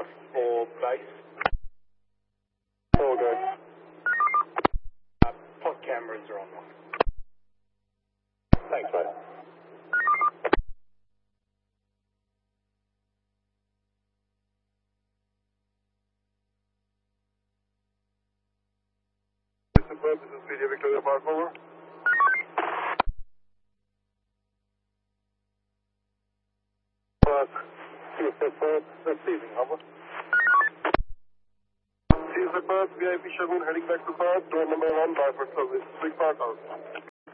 aircraft for base. All good. Pod cameras are online. Thanks, mate. This is Media Victoria Park, over. Receiving, over. Caesar Perth, VIP Shagun heading back to Perth, door number 1, Barford service, Big Park out.